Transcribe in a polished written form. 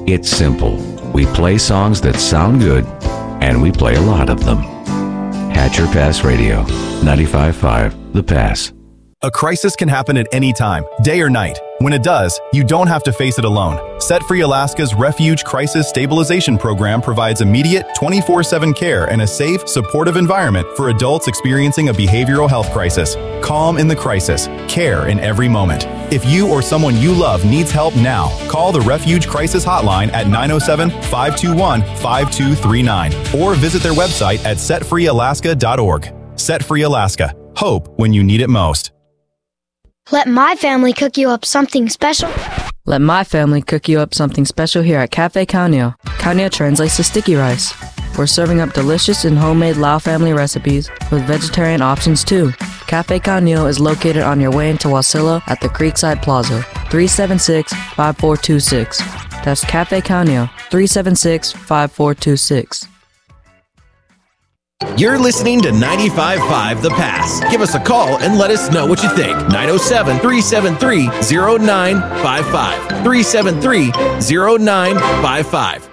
It's simple. We play songs that sound good, and we play a lot of them. Hatcher Pass Radio, 95.5 The Pass. A crisis can happen at any time, day or night. When it does, you don't have to face it alone. Set Free Alaska's Refuge Crisis Stabilization Program provides immediate 24/7 care and a safe, supportive environment for adults experiencing a behavioral health crisis. Calm in the crisis, care in every moment. If you or someone you love needs help now, call the Refuge Crisis Hotline at 907-521-5239 or visit their website at setfreealaska.org. Set Free Alaska. Hope when you need it most. Let my family cook you up something special. Let my family cook you up something special here at Cafe Kaunio. Kaunio translates to sticky rice. We're serving up delicious and homemade Lao family recipes with vegetarian options too. Cafe Kaunio is located on your way into Wasilla at the Creekside Plaza, 376-5426. That's Cafe Kaunio, 376-5426. You're listening to 95.5 The Pass. Give us a call and let us know what you think. 907-373-0955. 373-0955.